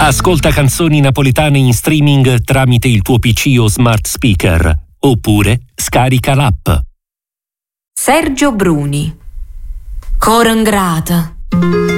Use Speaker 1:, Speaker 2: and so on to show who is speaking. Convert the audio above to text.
Speaker 1: Ascolta canzoni napoletane in streaming tramite il tuo PC o smart speaker, oppure scarica l'app.
Speaker 2: Sergio Bruni. Cora ingrata.